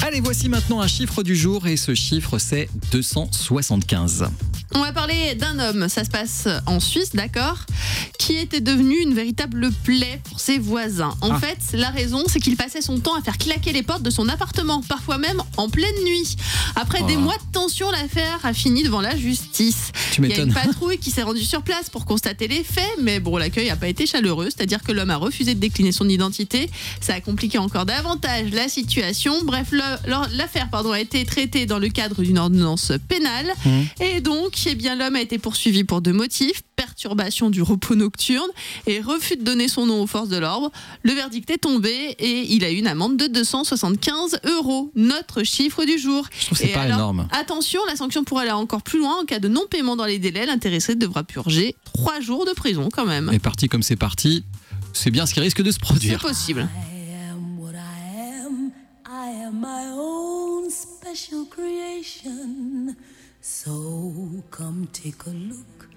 Allez, voici maintenant un chiffre du jour et ce chiffre c'est 275. On va parler d'un homme, ça se passe en Suisse, d'accord, qui était devenu une véritable plaie pour ses voisins. En fait, la raison, c'est qu'il passait son temps à faire claquer les portes de son appartement, parfois même en pleine nuit. Après des mois de tension, l'affaire a fini devant la justice. Tu Il y a une m'étonnes. patrouille qui s'est rendue sur place pour constater les faits, mais bon, l'accueil n'a pas été chaleureux, c'est-à-dire que l'homme a refusé de décliner son identité. Ça a compliqué encore davantage la situation. Bref, l'affaire a été traitée dans le cadre d'une ordonnance pénale. Et donc, l'homme a été poursuivi pour 2 motifs: perturbation du repos nocturne et refus de donner son nom aux forces de l'ordre. Le verdict est tombé et il a eu une amende de 275 €. Notre chiffre du jour. Je trouve que c'est pas énorme. Attention, la sanction pourrait aller encore plus loin. En cas de non-paiement dans les délais, l'intéressé devra purger 3 jours de prison quand même. Mais parti comme c'est parti, c'est bien ce qui risque de se C'est produire. possible. I am what I am. I am my own special creation. So come take a look